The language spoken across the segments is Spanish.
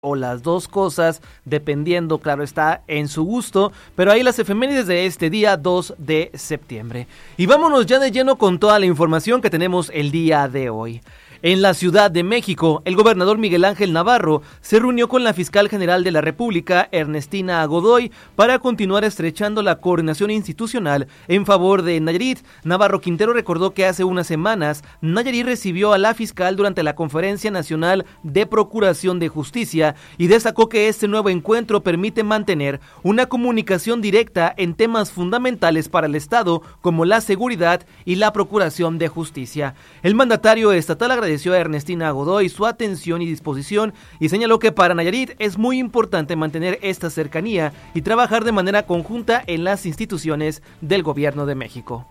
o las dos cosas, dependiendo, claro está, en su gusto, pero ahí las efemérides de este día 2 de septiembre. Y vámonos ya de lleno con toda la información que tenemos el día de hoy. En la Ciudad de México, el gobernador Miguel Ángel Navarro se reunió con la fiscal general de la República, Ernestina Godoy, para continuar estrechando la coordinación institucional en favor de Nayarit. Navarro Quintero recordó que hace unas semanas Nayarit recibió a la fiscal durante la Conferencia Nacional de Procuración de Justicia y destacó que este nuevo encuentro permite mantener una comunicación directa en temas fundamentales para el Estado como la seguridad y la procuración de justicia. El mandatario estatal agradeció a Ernestina Godoy su atención y disposición y señaló que para Nayarit es muy importante mantener esta cercanía y trabajar de manera conjunta en las instituciones del Gobierno de México.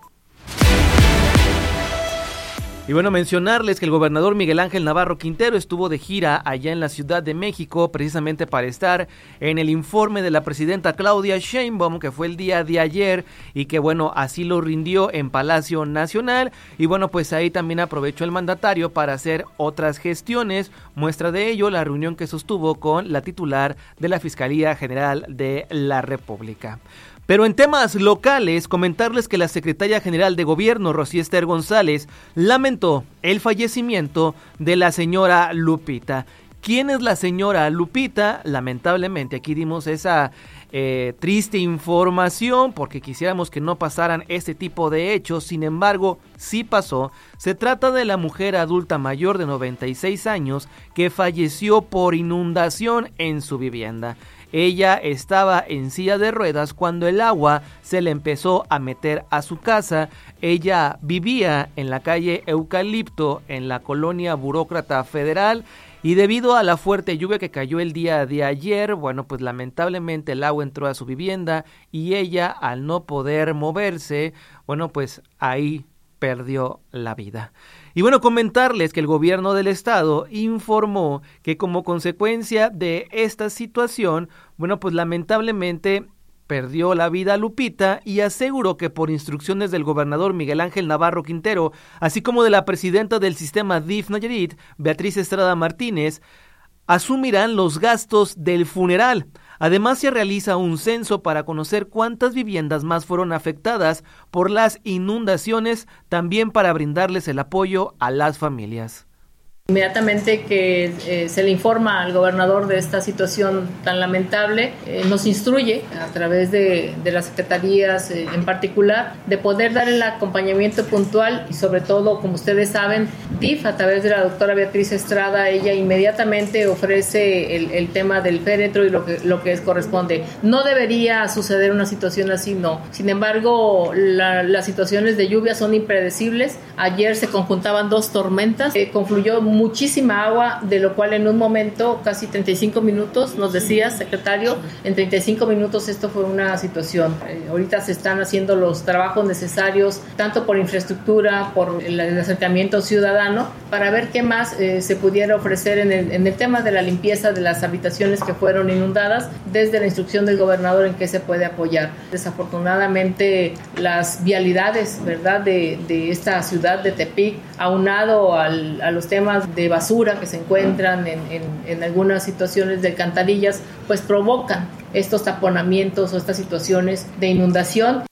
Y bueno, mencionarles que el gobernador Miguel Ángel Navarro Quintero estuvo de gira allá en la Ciudad de México precisamente para estar en el informe de la presidenta Claudia Sheinbaum, que fue el día de ayer y que bueno, así lo rindió en Palacio Nacional. Y bueno, pues ahí también aprovechó el mandatario para hacer otras gestiones. Muestra de ello la reunión que sostuvo con la titular de la Fiscalía General de la República. Pero en temas locales, comentarles que la secretaria general de Gobierno, Rocío Esther González, lamentó el fallecimiento de la señora Lupita. ¿Quién es la señora Lupita? Lamentablemente aquí dimos esa triste información porque quisiéramos que no pasaran este tipo de hechos, sin embargo, sí pasó. Se trata de la mujer adulta mayor de 96 años que falleció por inundación en su vivienda. Ella estaba en silla de ruedas cuando el agua se le empezó a meter a su casa. Ella vivía en la calle Eucalipto, en la colonia Burócrata Federal, y debido a la fuerte lluvia que cayó el día de ayer, bueno, pues lamentablemente el agua entró a su vivienda y ella, al no poder moverse, bueno, pues ahí perdió la vida. Y bueno, comentarles que el gobierno del estado informó que como consecuencia de esta situación, bueno, pues lamentablemente perdió la vida Lupita y aseguró que por instrucciones del gobernador Miguel Ángel Navarro Quintero, así como de la presidenta del sistema DIF Nayarit, Beatriz Estrada Martínez, asumirán los gastos del funeral. Además, se realiza un censo para conocer cuántas viviendas más fueron afectadas por las inundaciones, también para brindarles el apoyo a las familias. Inmediatamente que se le informa al gobernador de esta situación tan lamentable, nos instruye a través de las secretarías en particular de poder dar el acompañamiento puntual y sobre todo, como ustedes saben, DIF a través de la doctora Beatriz Estrada, ella inmediatamente ofrece el tema del féretro y lo que corresponde. No debería suceder una situación así, no. Sin embargo, las situaciones de lluvia son impredecibles. Ayer se conjuntaban dos tormentas, confluyó muchísima agua, de lo cual en un momento, casi 35 minutos, nos decía, secretario, en 35 minutos esto fue una situación. Ahorita se están haciendo los trabajos necesarios, tanto por infraestructura, por el acercamiento ciudadano, para ver qué más se pudiera ofrecer en el tema de la limpieza de las habitaciones que fueron inundadas, desde la instrucción del gobernador en qué se puede apoyar. Desafortunadamente, las vialidades, ¿verdad?, de esta ciudad de Tepic, aunado a los temas de basura que se encuentran en algunas situaciones de alcantarillas, pues provocan estos taponamientos o estas situaciones de inundación.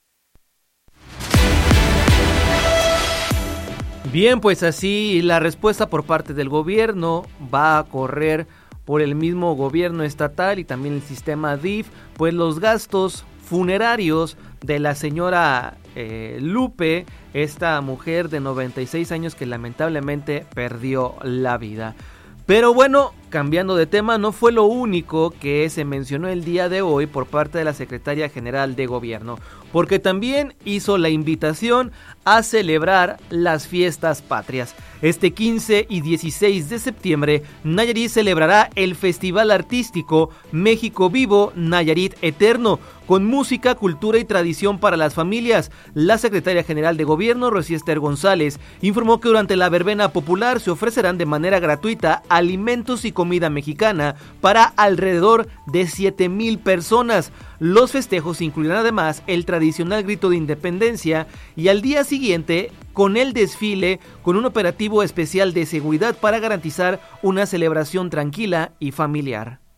Bien, pues así la respuesta por parte del gobierno va a correr por el mismo gobierno estatal y también el sistema DIF, pues los gastos funerarios de la señora Lupe, esta mujer de 96 años que lamentablemente perdió la vida. Pero bueno, cambiando de tema, no fue lo único que se mencionó el día de hoy por parte de la Secretaría General de Gobierno, porque también hizo la invitación a celebrar las fiestas patrias. Este 15 y 16 de septiembre, Nayarit celebrará el Festival Artístico México Vivo Nayarit Eterno, con música, cultura y tradición para las familias. La secretaria general de Gobierno, Rocío Esther González, informó que durante la verbena popular se ofrecerán de manera gratuita alimentos y comida mexicana para alrededor de 7,000 personas. Los festejos incluirán además el tradicional grito de independencia y al día siguiente con el desfile, con un operativo especial de seguridad para garantizar una celebración tranquila y familiar.